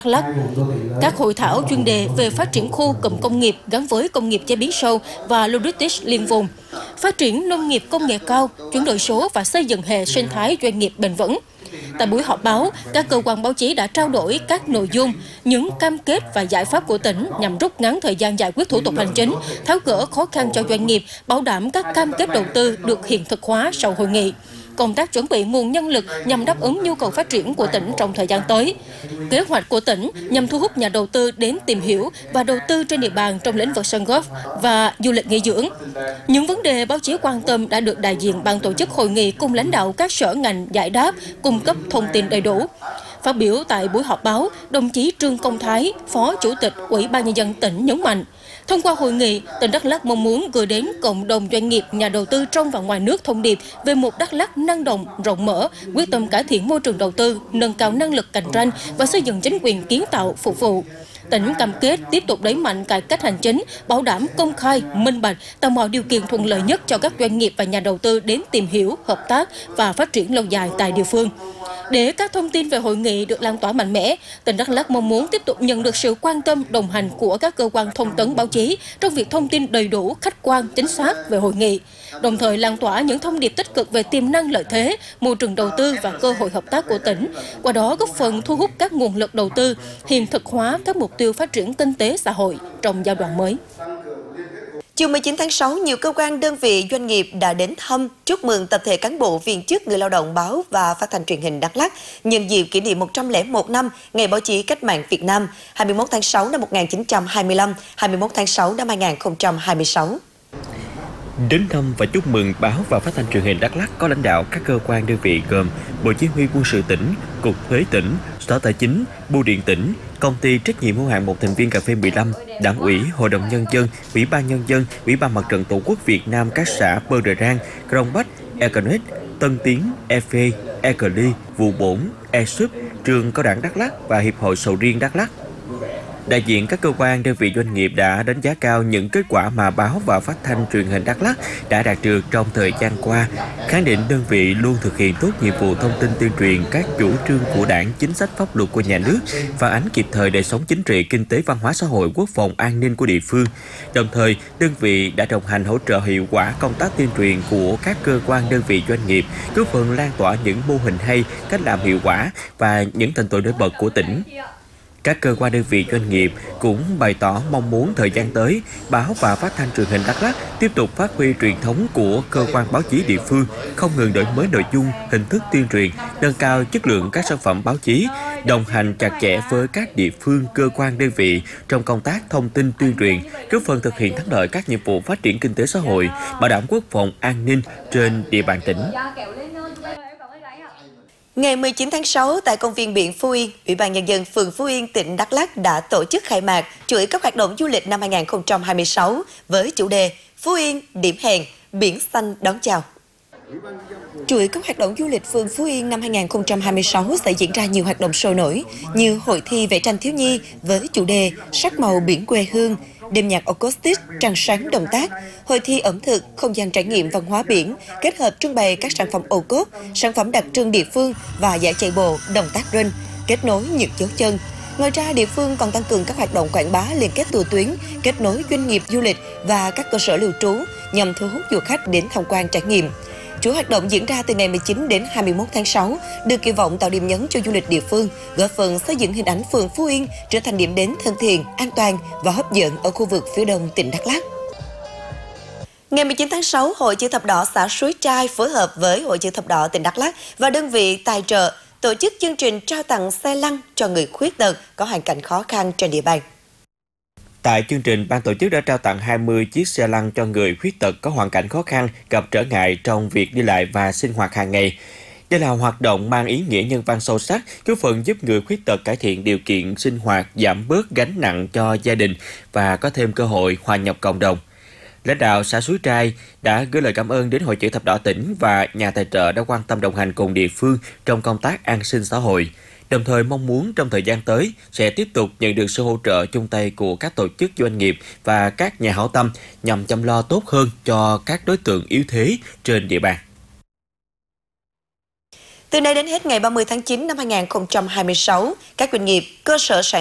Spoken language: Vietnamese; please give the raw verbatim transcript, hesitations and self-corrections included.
Lắc. Các hội thảo chuyên đề về phát triển khu cụm công nghiệp gắn với công nghiệp chế biến sâu và logistics liên vùng, phát triển nông nghiệp công nghệ cao, chuyển đổi số và xây dựng hệ sinh thái doanh nghiệp bền vững. Tại buổi họp báo, các cơ quan báo chí đã trao đổi các nội dung, những cam kết và giải pháp của tỉnh nhằm rút ngắn thời gian giải quyết thủ tục hành chính, tháo gỡ khó khăn cho doanh nghiệp, bảo đảm các cam kết đầu tư được hiện thực hóa sau hội nghị. Công tác chuẩn bị nguồn nhân lực nhằm đáp ứng nhu cầu phát triển của tỉnh trong thời gian tới. Kế hoạch của tỉnh nhằm thu hút nhà đầu tư đến tìm hiểu và đầu tư trên địa bàn trong lĩnh vực sân golf và du lịch nghỉ dưỡng. Những vấn đề báo chí quan tâm đã được đại diện ban tổ chức hội nghị cùng lãnh đạo các sở ngành giải đáp, cung cấp thông tin đầy đủ. Phát biểu tại buổi họp báo, đồng chí Trương Công Thái, Phó Chủ tịch Ủy ban Nhân dân tỉnh nhấn mạnh, thông qua hội nghị, tỉnh Đắk Lắk mong muốn gửi đến cộng đồng doanh nghiệp, nhà đầu tư trong và ngoài nước thông điệp về một Đắk Lắk năng động, rộng mở, quyết tâm cải thiện môi trường đầu tư, nâng cao năng lực cạnh tranh và xây dựng chính quyền kiến tạo phục vụ. Tỉnh cam kết tiếp tục đẩy mạnh cải cách hành chính, bảo đảm công khai, minh bạch, tạo mọi điều kiện thuận lợi nhất cho các doanh nghiệp và nhà đầu tư đến tìm hiểu, hợp tác và phát triển lâu dài tại địa phương. Để các thông tin về hội nghị được lan tỏa mạnh mẽ, tỉnh Đắk Lắk mong muốn tiếp tục nhận được sự quan tâm, đồng hành của các cơ quan thông tấn báo chí trong việc thông tin đầy đủ, khách quan, chính xác về hội nghị, đồng thời lan tỏa những thông điệp tích cực về tiềm năng lợi thế, môi trường đầu tư và cơ hội hợp tác của tỉnh, qua đó góp phần thu hút các nguồn lực đầu tư, hiện thực hóa các mục tiêu phát triển kinh tế xã hội trong giai đoạn mới. Chiều mười chín tháng sáu, nhiều cơ quan, đơn vị, doanh nghiệp đã đến thăm, chúc mừng tập thể cán bộ, viên chức, người lao động báo và phát thanh truyền hình Đắk Lắk nhân dịp kỷ niệm một trăm lẻ một năm Ngày Báo chí Cách mạng Việt Nam, hai mươi mốt tháng sáu năm một nghìn chín trăm hai mươi lăm, hai mươi mốt tháng sáu năm hai nghìn không trăm hai mươi sáu. Đến thăm và chúc mừng báo và phát thanh truyền hình Đắk Lắk có lãnh đạo các cơ quan đơn vị gồm Bộ Chỉ huy Quân sự tỉnh, Cục Thuế tỉnh, Sở Tài chính, Bưu điện tỉnh, Công ty trách nhiệm hữu hạn một thành viên cà phê mười lăm, Đảng ủy, Hội đồng Nhân dân, Ủy ban Nhân dân, Ủy ban Mặt trận Tổ quốc Việt Nam các xã Pơ Đờ Rang, Krông Bách, Econet, Tân Tiến, Efe, Ecli, Vụ Bổn, Esup, Trường Cao đẳng Đắk Lắk và Hiệp hội Sầu riêng Đắk Lắk. Đại diện các cơ quan, đơn vị, doanh nghiệp đã đánh giá cao những kết quả mà báo và phát thanh truyền hình Đắk Lắk đã đạt được trong thời gian qua, khẳng định đơn vị luôn thực hiện tốt nhiệm vụ thông tin tuyên truyền các chủ trương của Đảng, chính sách pháp luật của nhà nước, phản ánh kịp thời đời sống chính trị, kinh tế, văn hóa xã hội, quốc phòng, an ninh của địa phương. Đồng thời, đơn vị đã đồng hành hỗ trợ hiệu quả công tác tuyên truyền của các cơ quan, đơn vị, doanh nghiệp, góp phần lan tỏa những mô hình hay, cách làm hiệu quả và những thành tựu nổi bật của tỉnh. Các cơ quan, đơn vị, doanh nghiệp cũng bày tỏ mong muốn thời gian tới, báo và phát thanh truyền hình Đắk Lắk tiếp tục phát huy truyền thống của cơ quan báo chí địa phương, không ngừng đổi mới nội dung, hình thức tuyên truyền, nâng cao chất lượng các sản phẩm báo chí, đồng hành chặt chẽ với các địa phương, cơ quan, đơn vị trong công tác thông tin tuyên truyền, góp phần thực hiện thắng lợi các nhiệm vụ phát triển kinh tế xã hội, bảo đảm quốc phòng an ninh trên địa bàn tỉnh. Ngày mười chín tháng sáu, tại công viên biển Phú Yên, Ủy ban Nhân dân phường Phú Yên, tỉnh Đắk Lắk đã tổ chức khai mạc chuỗi các hoạt động du lịch năm hai nghìn không trăm hai mươi sáu với chủ đề Phú Yên, điểm hẹn, biển xanh đón chào. Chuỗi các hoạt động du lịch phường Phú Yên năm hai nghìn không trăm hai mươi sáu sẽ diễn ra nhiều hoạt động sôi nổi như hội thi vẽ tranh thiếu nhi với chủ đề Sắc màu biển quê hương, đêm nhạc acoustic trăng sáng Đồng Tác, hội thi ẩm thực, không gian trải nghiệm văn hóa biển, kết hợp trưng bày các sản phẩm ô cốp, sản phẩm đặc trưng địa phương và giải chạy bộ Đồng Tác Run, kết nối những dấu chân. Ngoài ra, địa phương còn tăng cường các hoạt động quảng bá, liên kết tour tuyến, kết nối doanh nghiệp du lịch và các cơ sở lưu trú nhằm thu hút du khách đến tham quan trải nghiệm. Chuỗi hoạt động diễn ra từ ngày mười chín đến hai mươi mốt tháng sáu, được kỳ vọng tạo điểm nhấn cho du lịch địa phương, góp phần xây dựng hình ảnh phường Phú Yên trở thành điểm đến thân thiện, an toàn và hấp dẫn ở khu vực phía đông tỉnh Đắk Lắk. Ngày mười chín tháng sáu, Hội Chữ Thập Đỏ xã Suối Trai phối hợp với Hội Chữ Thập Đỏ tỉnh Đắk Lắk và đơn vị tài trợ tổ chức chương trình trao tặng xe lăn cho người khuyết tật có hoàn cảnh khó khăn trên địa bàn. Tại chương trình, ban tổ chức đã trao tặng hai mươi chiếc xe lăn cho người khuyết tật có hoàn cảnh khó khăn, gặp trở ngại trong việc đi lại và sinh hoạt hàng ngày. Đây là hoạt động mang ý nghĩa nhân văn sâu sắc, góp phần giúp người khuyết tật cải thiện điều kiện sinh hoạt, giảm bớt gánh nặng cho gia đình và có thêm cơ hội hòa nhập cộng đồng. Lãnh đạo xã Suối Trai đã gửi lời cảm ơn đến Hội Chữ Thập Đỏ tỉnh và nhà tài trợ đã quan tâm đồng hành cùng địa phương trong công tác an sinh xã hội. Đồng thời mong muốn trong thời gian tới sẽ tiếp tục nhận được sự hỗ trợ chung tay của các tổ chức doanh nghiệp và các nhà hảo tâm nhằm chăm lo tốt hơn cho các đối tượng yếu thế trên địa bàn. Từ nay đến hết ngày ba mươi tháng chín năm hai nghìn không trăm hai mươi sáu, các doanh nghiệp, cơ sở sản